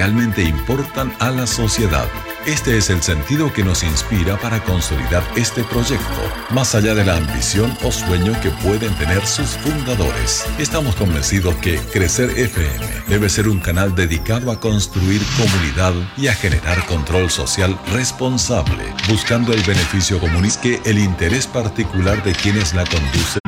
realmente importan a la sociedad. Este es el sentido que nos inspira para consolidar este proyecto, más allá de la ambición o sueño que pueden tener sus fundadores. Estamos convencidos que Crecer FM debe ser un canal dedicado a construir comunidad y a generar control social responsable, buscando el beneficio común y que el interés particular de quienes la conducen